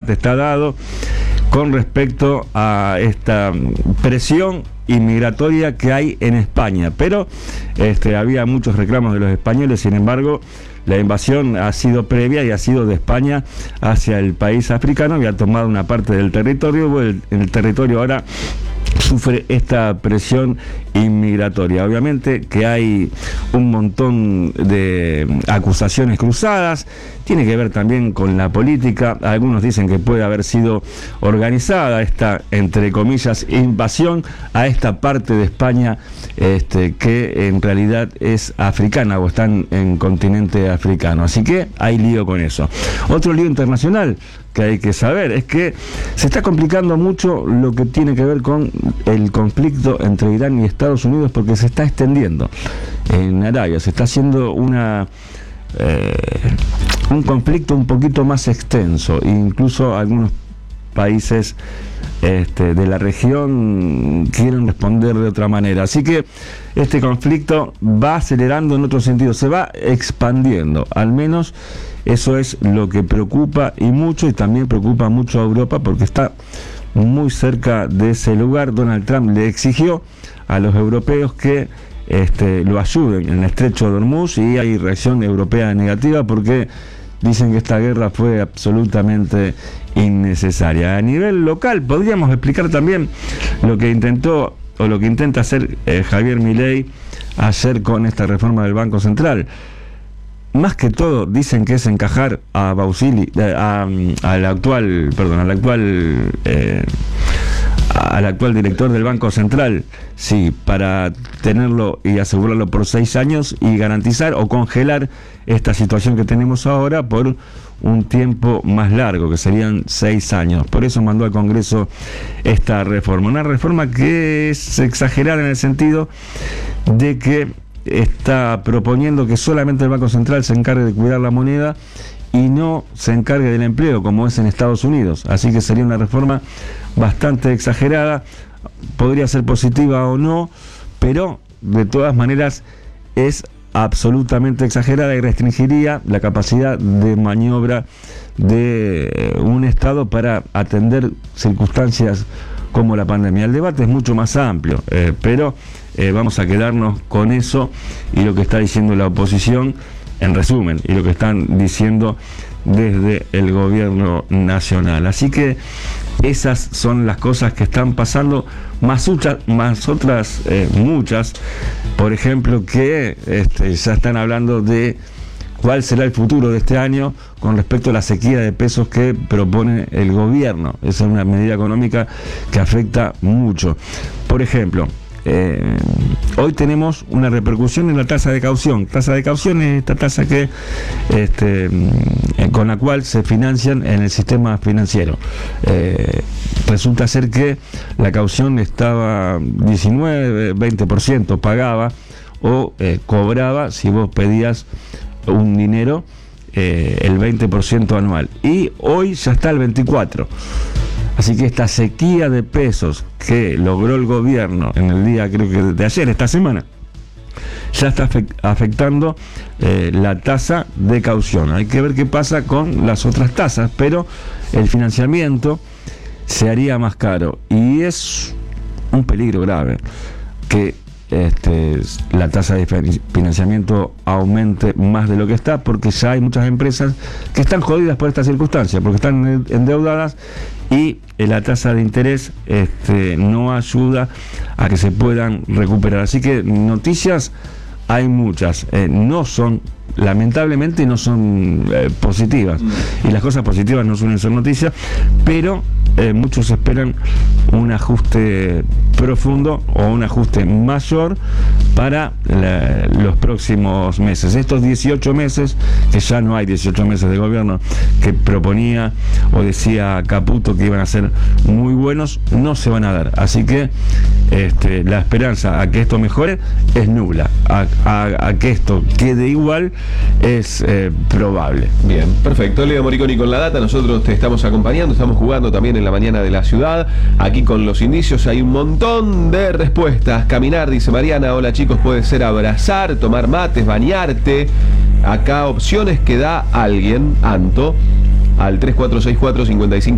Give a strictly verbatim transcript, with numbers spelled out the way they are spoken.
debate está dado con respecto a esta presión inmigratoria que hay en España, pero este, había muchos reclamos de los españoles. Sin embargo, la invasión ha sido previa y ha sido de España hacia el país africano y ha tomado una parte del territorio. El, el territorio ahora sufre esta presión inmigratoria. Obviamente que hay un montón de acusaciones cruzadas, tiene que ver también con la política. Algunos dicen que puede haber sido organizada esta, entre comillas, invasión a esta parte de España este, que en realidad es africana o está en, en continente africano. Así que hay lío con eso. Otro lío internacional que hay que saber es que se está complicando mucho lo que tiene que ver con el conflicto entre Irán y Estados Unidos, porque se está extendiendo en Arabia, se está haciendo una eh, un conflicto un poquito más extenso. Incluso algunos países este, de la región quieren responder de otra manera. Así que este conflicto va acelerando en otro sentido, se va expandiendo, al menos eso es lo que preocupa y mucho, y también preocupa mucho a Europa porque está muy cerca de ese lugar. Donald Trump le exigió a los europeos que este, lo ayuden en el estrecho de Hormuz, y hay reacción europea negativa porque dicen que esta guerra fue absolutamente innecesaria. A nivel local podríamos explicar también lo que intentó o lo que intenta hacer eh, Javier Milei ayer con esta reforma del Banco Central. Más que todo dicen que es encajar a Bausili, a, a, al actual, perdón, al actual eh, al actual director del Banco Central, sí, para tenerlo y asegurarlo por seis años y garantizar o congelar esta situación que tenemos ahora por un tiempo más largo, que serían seis años. Por eso mandó al Congreso esta reforma, una reforma que es exagerada en el sentido de que está proponiendo que solamente el Banco Central se encargue de cuidar la moneda y no se encargue del empleo, como es en Estados Unidos. Así que sería una reforma bastante exagerada, podría ser positiva o no, pero de todas maneras es absolutamente exagerada y restringiría la capacidad de maniobra de un Estado para atender circunstancias como la pandemia. El debate es mucho más amplio, eh, pero eh, vamos a quedarnos con eso y lo que está diciendo la oposición, en resumen, y lo que están diciendo desde el gobierno nacional. Así que esas son las cosas que están pasando, más, muchas, más otras eh, muchas, por ejemplo, que este, ya están hablando de cuál será el futuro de este año con respecto a la sequía de pesos que propone el gobierno. Esa es una medida económica que afecta mucho. Por ejemplo, eh, hoy tenemos una repercusión en la tasa de caución. Tasa de caución es esta tasa que este, con la cual se financian en el sistema financiero. Eh, resulta ser que la caución estaba diecinueve, veinte por ciento pagaba o eh, cobraba si vos pedías un dinero eh, el veinte por ciento anual, y hoy ya está el veinticuatro por ciento. Así que esta sequía de pesos que logró el gobierno en el día, creo que de ayer, esta semana, ya está afectando eh, la tasa de caución. Hay que ver qué pasa con las otras tasas, pero el financiamiento se haría más caro y es un peligro grave que Este, la tasa de financiamiento aumente más de lo que está, porque ya hay muchas empresas que están jodidas por esta circunstancia, porque están endeudadas y la tasa de interés este, no ayuda a que se puedan recuperar. Así que noticias hay muchas, eh, no son, lamentablemente no son eh, positivas, y las cosas positivas no suelen ser noticias, pero eh, muchos esperan un ajuste profundo o un ajuste mayor para la, los próximos meses. Estos dieciocho meses, que ya no hay dieciocho meses de gobierno que proponía o decía Caputo que iban a ser muy buenos, no se van a dar. Así que este, la esperanza a que esto mejore es nula. A, a, a que esto quede igual es eh, probable. Bien, perfecto. Leo Moriconi con la data. Nosotros te estamos acompañando, estamos jugando también en la mañana de la ciudad. Aquí con los indicios hay un montón de respuestas. Caminar, dice Mariana. Hola chicos, puede ser abrazar, tomar mates, bañarte. Acá opciones que da alguien, Anto, al tres cuatro seis cuatro cinco cinco